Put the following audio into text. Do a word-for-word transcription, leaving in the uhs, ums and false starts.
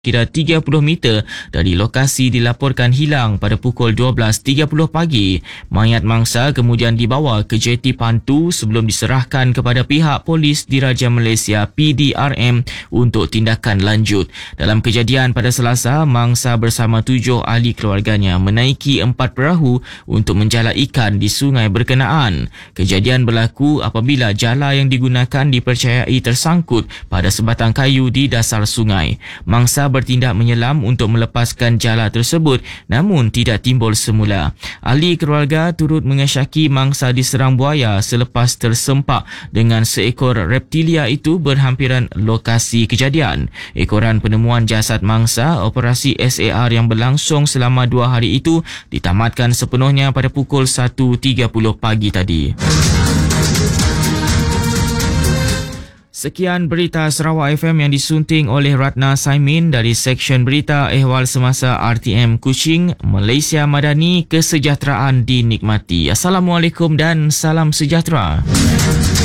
kira tiga puluh meter dari lokasi dilaporkan hilang pada pukul dua belas tiga puluh pagi. Mayat mangsa kemudian dibawa ke J T Pantu sebelum diserahkan kepada pihak polis Diraja Malaysia P D R M untuk tindakan lanjut. Dalam kejadian pada Selasa, mangsa bersama tujuh ahli keluarganya menaiki empat perahu untuk menjala ikan di sungai berkenaan. Kejadian berlaku apabila jala yang digunakan dipercayai tersangkut pada sebatang kayu di dasar sungai. Mangsa bertindak menyelam untuk melepaskan jala tersebut namun tidak timbul semula. Ahli keluarga turut mengesyaki mangsa diserang buaya selepas tersempak dengan seekor reptilia itu berhampiran lokasi kejadian. Ekoran penemuan jasad mangsa, operasi S A R yang berlangsung selama dua hari itu ditamatkan sepenuhnya pada pukul satu tiga puluh pagi tadi. Sekian berita Sarawak F M yang disunting oleh Ratna Saimin dari Seksyen Berita Ehwal Semasa R T M Kuching, Malaysia Madani, kesejahteraan dinikmati. Assalamualaikum dan salam sejahtera.